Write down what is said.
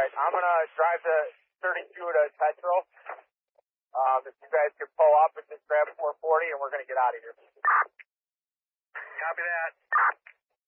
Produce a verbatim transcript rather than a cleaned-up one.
right, I'm going to drive the thirty-two to Petro. Um, if you guys can pull up and just grab four forty, and we're going to get out of here. Copy that.